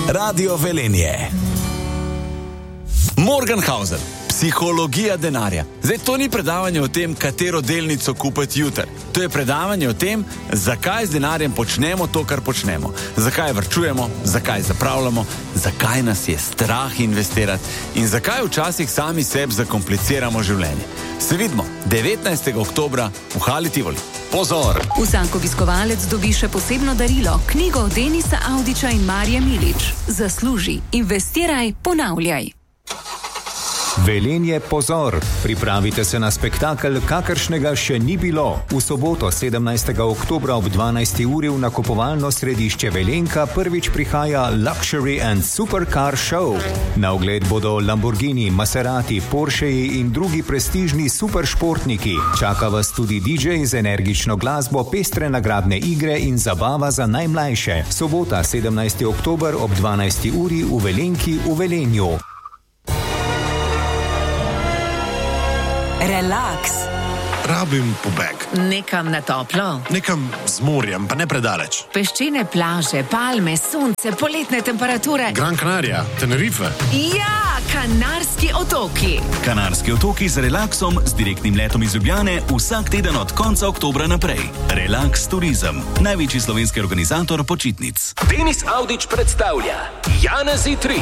Radio Velenje. Morgenhausen. Psihologija denarja. Zdaj, to ni predavanje o tem, katero delnico kupiti jutri. To je predavanje o tem, zakaj z denarjem počnemo to, kar počnemo. Zakaj varčujemo, zakaj zapravljamo, zakaj nas je strah investirati in zakaj včasih sami sebi zakompliciramo življenje. Se vidimo 19. oktobra v Hali Tivoli. Pozor! Vsak obiskovalec dobi še posebno darilo, knjigo Denisa Avdića in Marije Milič. Zasluži, investiraj, ponavljaj. Velenje pozor! Pripravite se na spektakel, kakršnega še ni bilo. V soboto 17. oktobra ob 12. uri v nakupovalno središče Velenka prvič prihaja Luxury and Supercar Show. Na ogled bodo Lamborghini, Maserati, Porscheji in drugi prestižni superšportniki. Čaka vas tudi DJ z energično glasbo, pestre nagradne igre in zabava za najmlajše. Sobota 17. oktober ob 12. uri v Velenki v Velenju. Relaks. Rabim pobeg. Nekam na toplo. Nekam z morjem, pa ne predaleč. Peščene plaže, palme, sonce, poletne temperature. Gran Canaria, Tenerife. Ja, Kanarski otoki. Kanarski otoki z relaksom, z direktnim letom iz Ljubljane vsak teden od konca oktobra naprej. Relax Turizem, največji slovenski organizator počitnic. Denis Avdić predstavlja Janezi 3.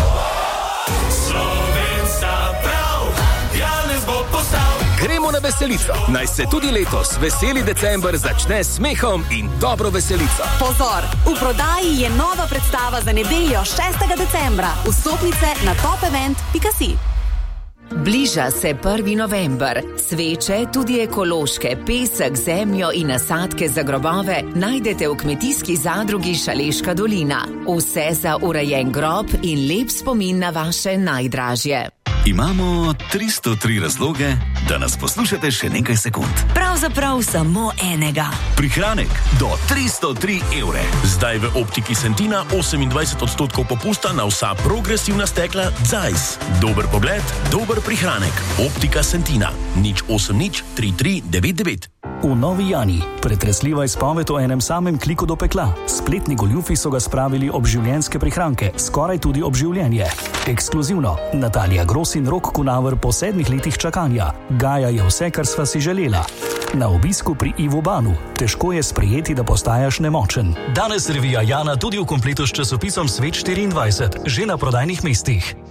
Gremo na veselico. Naj se tudi letos veseli december začne s smehom in dobro veselico. Pozor, v prodaji je nova predstava za nedeljo 6. decembra. Vstopnice na topevent.si. Bliža se 1. november. Sveče, tudi ekološke, pesek, zemljo in nasadke za grobove najdete v kmetijski zadrugi Šaleška dolina. Vse za urejen grob in lep spomin na vaše najdražje. Imamo 303 razloge, da nas poslušate še nekaj sekund. Pravzaprav samo enega. Prihranek do 303 evre. Zdaj v Optiki Sentina 28% popusta na vsa progresivna stekla Zeiss. Dober pogled, dober prihranek. Optika Sentina. 080 33 99. V Novi Jani pretresljiva izpoved o enem samem kliku do pekla. Spletni goljufi so ga spravili ob življenjske prihranke, skoraj tudi ob življenje. Ekskluzivno, Natalija Gros in Rok Kunaver po 7 letih čakanja. Gaja je vse, kar sva si želela. Na obisku pri Ivu Banu. Težko je sprejeti, da postajaš nemočen. Danes revija Jana tudi v kompletu s časopisom Svet 24, že na prodajnih mestih.